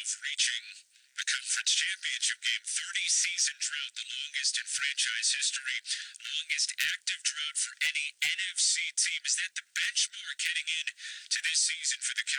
of reaching the conference championship game. 30-season drought, the longest in franchise history, longest active drought for any NFC team. Is that the benchmark heading in to this season for the